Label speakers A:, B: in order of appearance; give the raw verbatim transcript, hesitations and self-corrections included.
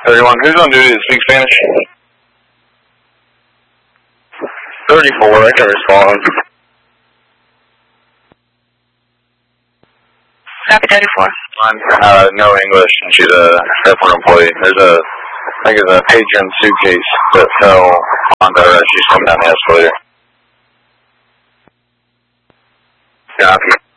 A: thirty-one, who's on duty to speak Spanish? thirty-four, I can respond.
B: Copy thirty-four.
A: Uh, no English, and she's a airport employee. There's a, I think it's a patron suitcase that fell onto her as she's coming down the escalator. Copy.